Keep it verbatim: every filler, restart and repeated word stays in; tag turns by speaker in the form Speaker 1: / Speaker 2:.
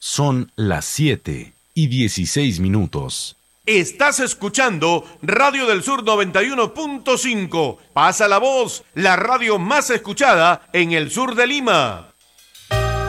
Speaker 1: Son las siete y dieciséis minutos.
Speaker 2: Estás escuchando Radio del Sur noventa y uno punto cinco. Pasa la voz, la radio más escuchada en el sur de Lima.